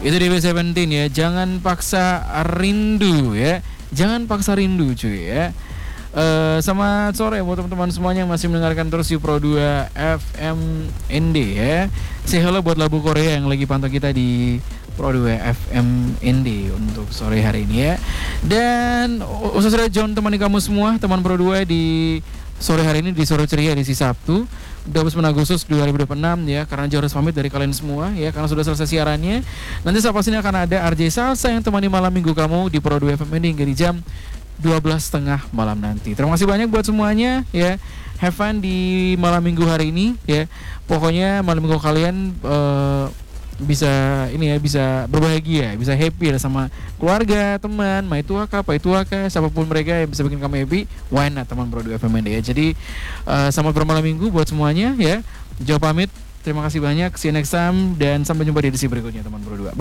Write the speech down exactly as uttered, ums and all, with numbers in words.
Itu di B tujuh belas ya. Jangan paksa rindu ya. Jangan paksa rindu cuy ya. Uh, selamat sore buat teman-teman semuanya yang masih mendengarkan terus di Pro dua F M N D ya. Say hello buat labu Korea yang lagi pantau kita di Pro dua F M N D untuk sore hari ini ya. Dan khususnya John temani kamu semua teman Pro dua di sore hari ini di Sore Ceria edisi Sabtu dua puluh sembilan Agustus dua ribu dua puluh enam ya. Karena jauh harus pamit dari kalian semua ya, karena sudah selesai siarannya. Nanti saat pastinya akan ada R J Salsa yang temani malam minggu kamu di Pro dua F M N D hingga di jam dua belas tiga puluh malam nanti. Terima kasih banyak buat semuanya ya. Have fun di malam minggu hari ini ya. Pokoknya malam minggu kalian uh, bisa ini ya, bisa berbahagia, bisa happy ya sama keluarga, teman, mai tuaka, pai tuaka, siapapun mereka yang bisa bikin kamu happy. Why not teman Pro dua F M N D ya. Jadi uh, selamat bermalam minggu buat semuanya ya. Jauh pamit. Terima kasih banyak. See you next time dan sampai jumpa di edisi berikutnya teman Pro dua.